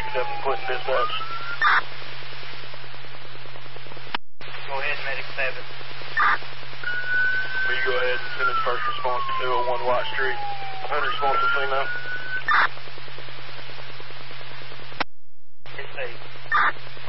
picked up and put in dispatch. Go ahead, Medic 7. Will you go ahead and send us first response to 201 White Street? Unresponsive female. It's safe.